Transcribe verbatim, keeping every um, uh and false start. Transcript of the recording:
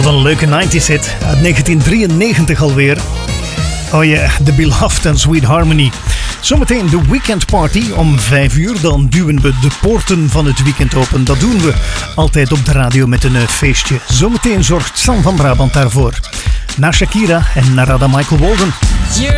een leuke nineties hit uit negentien drieënnegentig alweer. Oh ja, yeah, The Beloved and Sweet Harmony. Zometeen de Weekend Party om vijf uur. Dan duwen we de poorten van het weekend open. Dat doen we altijd op de radio met een feestje. Zometeen zorgt Sam van Brabant daarvoor. Na Shakira en na Radha Michael Walden. You're